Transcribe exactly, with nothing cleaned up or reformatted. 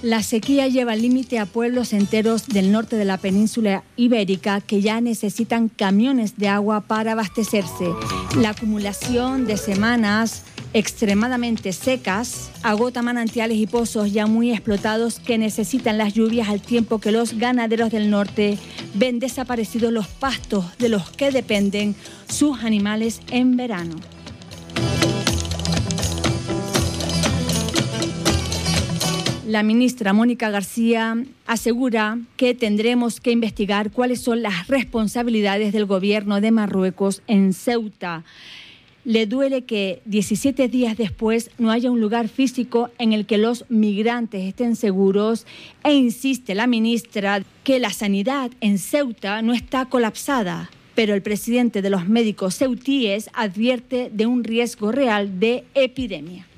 La sequía lleva al límite a pueblos enteros del norte de la península ibérica que ya necesitan camiones de agua para abastecerse. La acumulación de semanas extremadamente secas agota manantiales y pozos ya muy explotados que necesitan las lluvias, al tiempo que los ganaderos del norte ven desaparecidos los pastos de los que dependen sus animales en verano. La ministra Mónica García asegura que tendremos que investigar cuáles son las responsabilidades del gobierno de Marruecos en Ceuta. Le duele que diecisiete días después no haya un lugar físico en el que los migrantes estén seguros, e insiste la ministra que la sanidad en Ceuta no está colapsada, pero el presidente de los médicos ceutíes advierte de un riesgo real de epidemia.